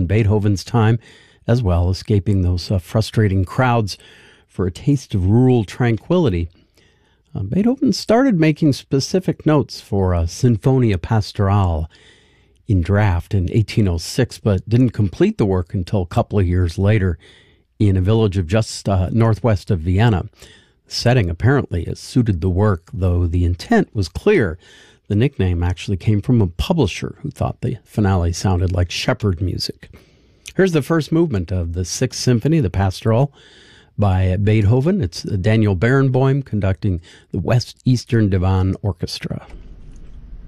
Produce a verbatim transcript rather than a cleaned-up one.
Beethoven's time, as well, escaping those uh, frustrating crowds for a taste of rural tranquility. Uh, Beethoven started making specific notes for uh, Sinfonia Pastorale in draft in eighteen oh six, but didn't complete the work until a couple of years later in a village of just uh, northwest of Vienna. The setting apparently has suited the work, though the intent was clear. The nickname actually came from a publisher who thought the finale sounded like shepherd music. Here's the first movement of the Sixth Symphony, the Pastoral, by Beethoven. It's Daniel Barenboim conducting the West Eastern Divan Orchestra.